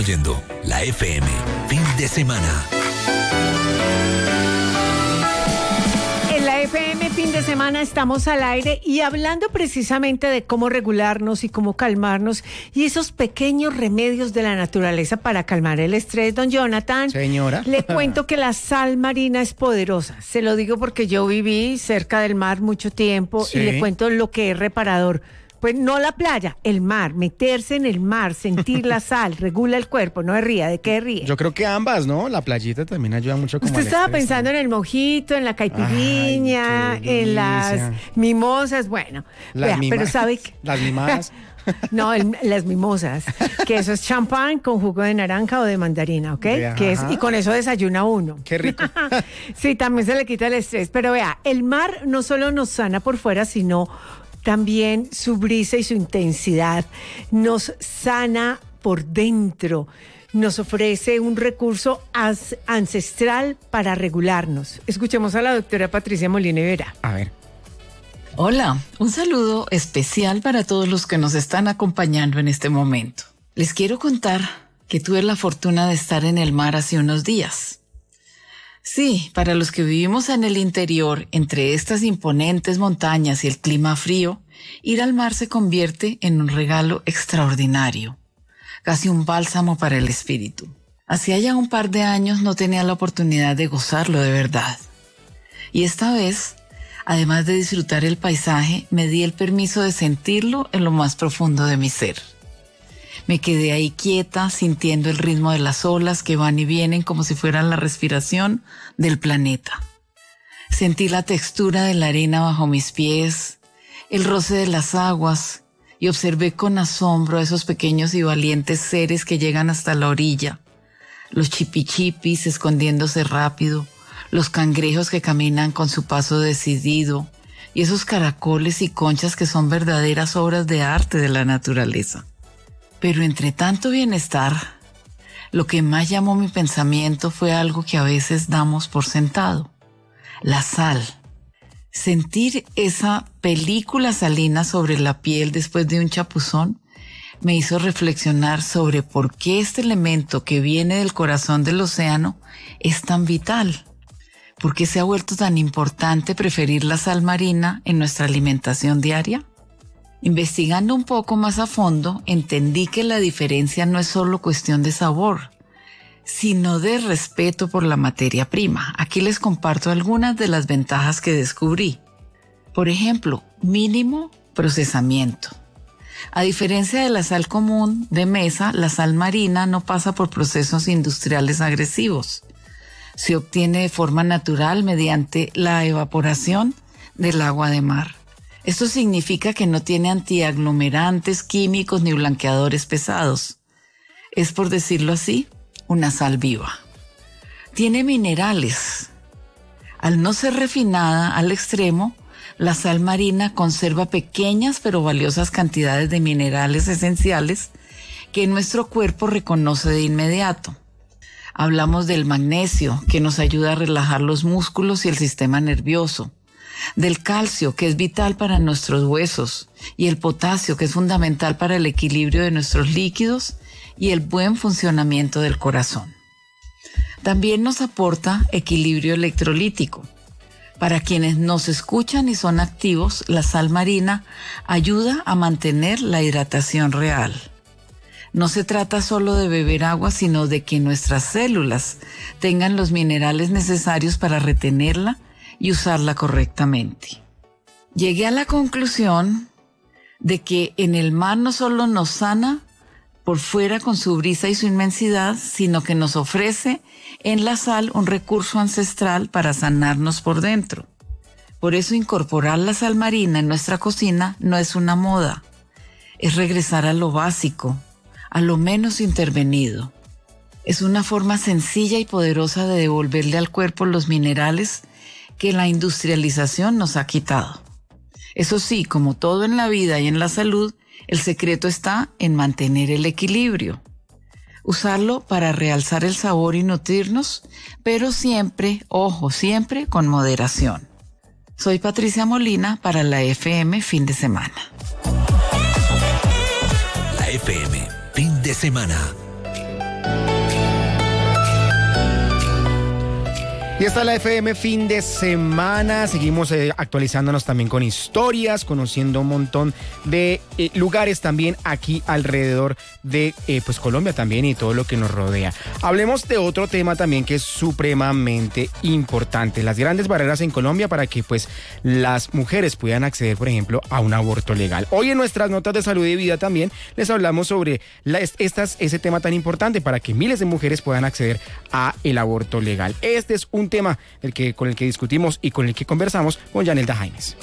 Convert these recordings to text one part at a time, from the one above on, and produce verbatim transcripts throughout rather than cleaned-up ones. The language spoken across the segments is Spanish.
oyendo la F M Fin de Semana. En la F M Fin de Semana estamos al aire y hablando precisamente de cómo regularnos y cómo calmarnos y esos pequeños remedios de la naturaleza para calmar el estrés. Don Jonathan, señora, le cuento que la sal marina es poderosa. Se lo digo porque yo viví cerca del mar mucho tiempo, sí, y le cuento lo que es reparador. Pues no la playa, el mar, meterse en el mar, sentir la sal, regula el cuerpo, no se ría, ¿de qué ríe? Yo creo que ambas, ¿no? La playita también ayuda mucho como Usted al estaba estrés, pensando ¿no? en el mojito, en la caipiriña, Ay, en las mimosas, bueno, las vea, mima- pero ¿sabe qué? Las mimadas. No, el, las mimosas, que eso es champán con jugo de naranja o de mandarina, ¿ok? Vea, que es, y con eso desayuna uno. Qué rico. Sí, también se le quita el estrés, pero vea, el mar no solo nos sana por fuera, sino también su brisa y su intensidad nos sana por dentro, nos ofrece un recurso as- ancestral para regularnos. Escuchemos a la doctora Patricia Molina Vera. A ver. Hola, un saludo especial para todos los que nos están acompañando en este momento. Les quiero contar que tuve la fortuna de estar en el mar hace unos días. Sí, para los que vivimos en el interior, entre estas imponentes montañas y el clima frío, ir al mar se convierte en un regalo extraordinario, casi un bálsamo para el espíritu. Hacía ya un par de años no tenía la oportunidad de gozarlo de verdad. Y esta vez, además de disfrutar el paisaje, me di el permiso de sentirlo en lo más profundo de mi ser. Me quedé ahí quieta, sintiendo el ritmo de las olas que van y vienen como si fueran la respiración del planeta. Sentí la textura de la arena bajo mis pies, el roce de las aguas, y observé con asombro a esos pequeños y valientes seres que llegan hasta la orilla. Los chipichipis escondiéndose rápido, los cangrejos que caminan con su paso decidido, y esos caracoles y conchas que son verdaderas obras de arte de la naturaleza. Pero entre tanto bienestar, lo que más llamó mi pensamiento fue algo que a veces damos por sentado: la sal. Sentir esa película salina sobre la piel después de un chapuzón me hizo reflexionar sobre por qué este elemento que viene del corazón del océano es tan vital. ¿Por qué se ha vuelto tan importante preferir la sal marina en nuestra alimentación diaria? Investigando un poco más a fondo, entendí que la diferencia no es solo cuestión de sabor, sino de respeto por la materia prima. Aquí les comparto algunas de las ventajas que descubrí. Por ejemplo, mínimo procesamiento. A diferencia de la sal común de mesa, la sal marina no pasa por procesos industriales agresivos. Se obtiene de forma natural mediante la evaporación del agua de mar. Esto significa que no tiene antiaglomerantes, químicos ni blanqueadores pesados. Es, por decirlo así, una sal viva. Tiene minerales. Al no ser refinada al extremo, la sal marina conserva pequeñas pero valiosas cantidades de minerales esenciales que nuestro cuerpo reconoce de inmediato. Hablamos del magnesio, que nos ayuda a relajar los músculos y el sistema nervioso, del calcio, que es vital para nuestros huesos, y el potasio, que es fundamental para el equilibrio de nuestros líquidos y el buen funcionamiento del corazón. También nos aporta equilibrio electrolítico. Para quienes nos escuchan y son activos, la sal marina ayuda a mantener la hidratación real. No se trata solo de beber agua, sino de que nuestras células tengan los minerales necesarios para retenerla y usarla correctamente. Llegué a la conclusión de que en el mar no solo nos sana por fuera con su brisa y su inmensidad, sino que nos ofrece en la sal un recurso ancestral para sanarnos por dentro. Por eso incorporar la sal marina en nuestra cocina no es una moda, es regresar a lo básico, a lo menos intervenido. Es una forma sencilla y poderosa de devolverle al cuerpo los minerales que la industrialización nos ha quitado. Eso sí, como todo en la vida y en la salud, el secreto está en mantener el equilibrio. Usarlo para realzar el sabor y nutrirnos, pero siempre, ojo, siempre con moderación. Soy Patricia Molina para la F M Fin de Semana. La F M Fin de Semana. Y esta es la F M fin de semana. Seguimos eh, actualizándonos también con historias, conociendo un montón de eh, lugares también aquí alrededor de eh, pues Colombia también y todo lo que nos rodea. Hablemos de otro tema también que es supremamente importante. Las grandes barreras en Colombia para que pues las mujeres puedan acceder, por ejemplo, a un aborto legal. Hoy en nuestras notas de salud y vida también les hablamos sobre la, estas, ese tema tan importante para que miles de mujeres puedan acceder a el aborto legal. Este es un tema el que, con el que discutimos y con el que conversamos con Yanelda Jaimes.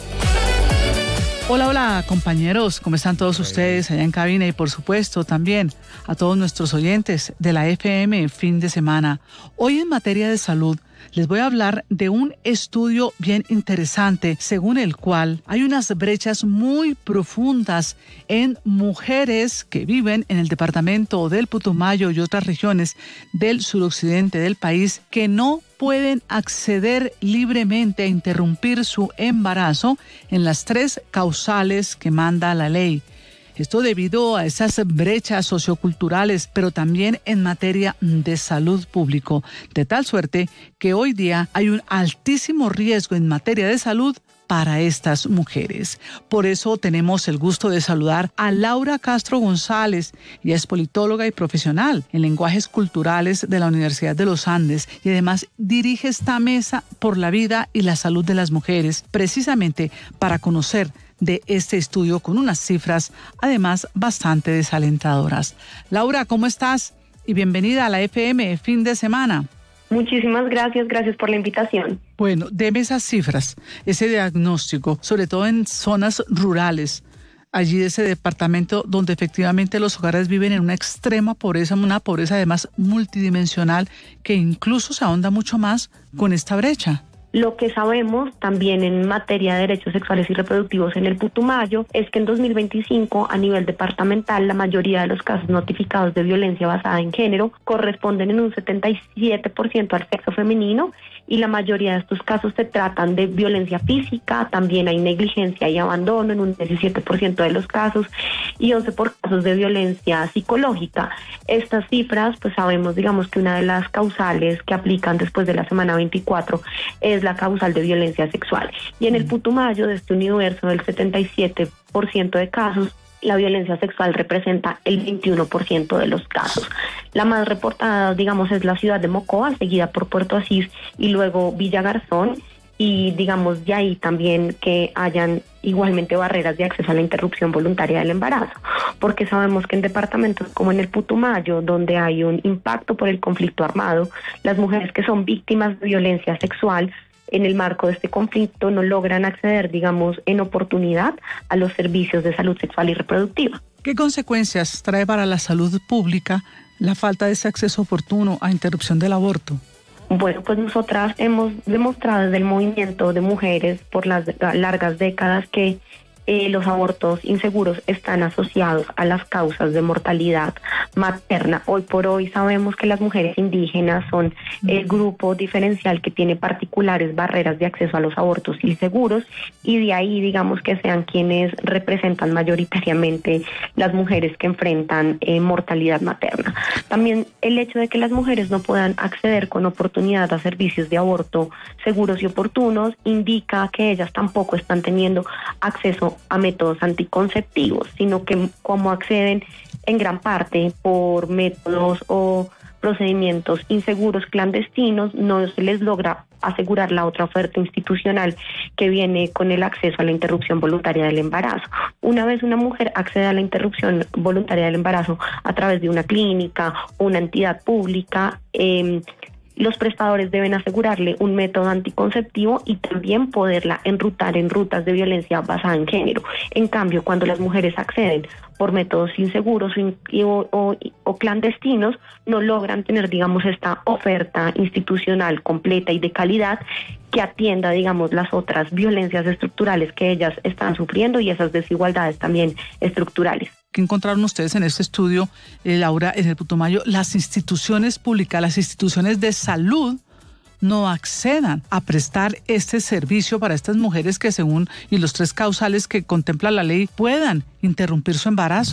Hola, hola compañeros, ¿cómo están todos ustedes allá en cabina? Y por supuesto también a todos nuestros oyentes de la F M fin de semana. Hoy en materia de salud les voy a hablar de un estudio bien interesante según el cual hay unas brechas muy profundas en mujeres que viven en el departamento del Putumayo y otras regiones del suroccidente del país que no pueden acceder libremente a interrumpir su embarazo en las tres causales que manda la ley. Esto debido a esas brechas socioculturales, pero también en materia de salud pública, de tal suerte que hoy día hay un altísimo riesgo en materia de salud para estas mujeres. Por eso tenemos el gusto de saludar a Laura Castro González. Ella es politóloga y profesional en lenguajes culturales de la Universidad de los Andes y además dirige esta mesa por la vida y la salud de las mujeres, precisamente para conocer de este estudio con unas cifras además bastante desalentadoras. Laura, ¿cómo estás? Y bienvenida a la F M fin de semana. Muchísimas gracias, gracias por la invitación. Bueno, deme esas cifras, ese diagnóstico, sobre todo en zonas rurales, allí de ese departamento donde efectivamente los hogares viven en una extrema pobreza, una pobreza además multidimensional que incluso se ahonda mucho más con esta brecha. Lo que sabemos también en materia de derechos sexuales y reproductivos en el Putumayo es que en dos mil veinticinco a nivel departamental la mayoría de los casos notificados de violencia basada en género corresponden en un setenta y siete por ciento al sexo femenino y la mayoría de estos casos se tratan de violencia física, también hay negligencia y abandono en un diecisiete por ciento de los casos y once por ciento casos de violencia psicológica. Estas cifras, pues sabemos, digamos que una de las causales que aplican después de la semana veinticuatro es la causal de violencia sexual. Y en el Putumayo, de este universo del setenta y siete por ciento de casos, la violencia sexual representa el veintiuno por ciento de los casos. La más reportada, digamos, es la ciudad de Mocoa, seguida por Puerto Asís y luego Villa Garzón. Y digamos de ahí también que hayan igualmente barreras de acceso a la interrupción voluntaria del embarazo, porque sabemos que en departamentos como en el Putumayo, donde hay un impacto por el conflicto armado, las mujeres que son víctimas de violencia sexual en el marco de este conflicto no logran acceder, digamos, en oportunidad a los servicios de salud sexual y reproductiva. ¿Qué consecuencias trae para la salud pública la falta de ese acceso oportuno a interrupción del aborto? Bueno, pues nosotras hemos demostrado desde el movimiento de mujeres por las largas décadas que eh, los abortos inseguros están asociados a las causas de mortalidad materna. Hoy por hoy sabemos que las mujeres indígenas son el grupo diferencial que tiene particulares barreras de acceso a los abortos inseguros y de ahí, digamos, que sean quienes representan mayoritariamente las mujeres que enfrentan eh, mortalidad materna. También el hecho de que las mujeres no puedan acceder con oportunidad a servicios de aborto seguros y oportunos indica que ellas tampoco están teniendo acceso a métodos anticonceptivos, sino que como acceden en gran parte por métodos o procedimientos inseguros clandestinos, no se les logra asegurar la otra oferta institucional que viene con el acceso a la interrupción voluntaria del embarazo. Una vez una mujer accede a la interrupción voluntaria del embarazo a través de una clínica o una entidad pública, eh, los prestadores deben asegurarle un método anticonceptivo y también poderla enrutar en rutas de violencia basada en género. En cambio, cuando las mujeres acceden por métodos inseguros o, o, o clandestinos, no logran tener, digamos, esta oferta institucional completa y de calidad que atienda, digamos, las otras violencias estructurales que ellas están sufriendo y esas desigualdades también estructurales. ¿Qué encontraron ustedes en este estudio, eh, Laura, en el Putumayo? Las instituciones públicas, las instituciones de salud no accedan a prestar este servicio para estas mujeres que según y los tres causales que contempla la ley puedan interrumpir su embarazo.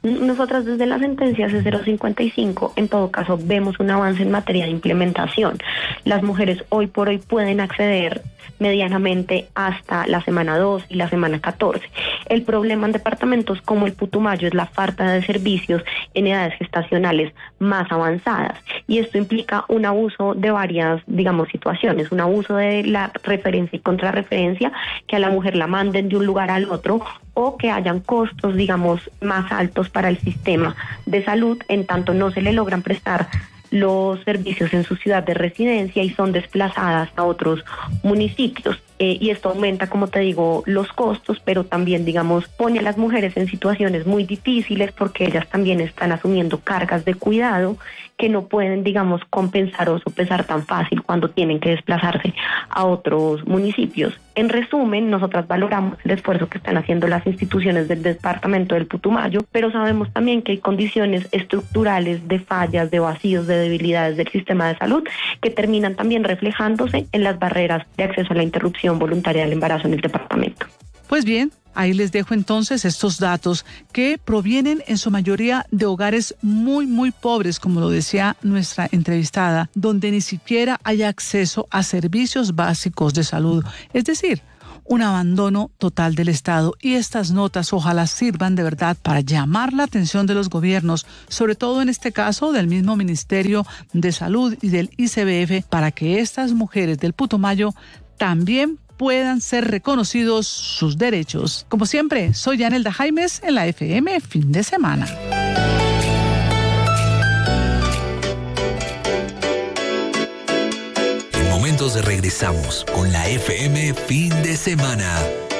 Nosotras desde la sentencia C cero cincuenta y cinco, en todo caso, vemos un avance en materia de implementación. Las mujeres hoy por hoy pueden acceder medianamente hasta la semana dos y la semana catorce. El problema en departamentos como el Putumayo es la falta de servicios en edades gestacionales más avanzadas, y esto implica un abuso de varias, digamos, situaciones, un abuso de la referencia y contrarreferencia, que a la mujer la manden de un lugar al otro, o que hayan costos, digamos, más altos para el sistema de salud, en tanto no se le logran prestar los servicios en su ciudad de residencia y son desplazadas a otros municipios. Eh, y esto aumenta, como te digo, los costos, pero también, digamos, pone a las mujeres en situaciones muy difíciles porque ellas también están asumiendo cargas de cuidado que no pueden, digamos, compensar o sopesar tan fácil cuando tienen que desplazarse a otros municipios. En resumen, nosotras valoramos el esfuerzo que están haciendo las instituciones del departamento del Putumayo, pero sabemos también que hay condiciones estructurales de fallas, de vacíos, de debilidades del sistema de salud que terminan también reflejándose en las barreras de acceso a la interrupción voluntaria del embarazo en el departamento. Pues bien, ahí les dejo entonces estos datos que provienen en su mayoría de hogares muy, muy pobres, como lo decía nuestra entrevistada, donde ni siquiera hay acceso a servicios básicos de salud, es decir, un abandono total del Estado. Y estas notas ojalá sirvan de verdad para llamar la atención de los gobiernos, sobre todo en este caso del mismo Ministerio de Salud y del I C B F, para que estas mujeres del Putumayo también puedan ser reconocidos sus derechos. Como siempre, soy Yanelda Jaimes en la F M Fin de Semana. En momentos de regresamos con la F M Fin de Semana.